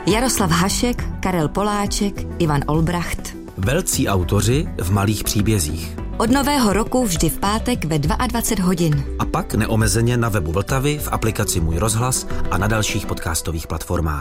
Jaroslav Hašek, Karel Poláček, Ivan Olbracht. Velcí autoři v malých příbězích. Od nového roku vždy v pátek ve 22 hodin. A pak neomezeně na webu Vltavy, v aplikaci Můj rozhlas a na dalších podcastových platformách.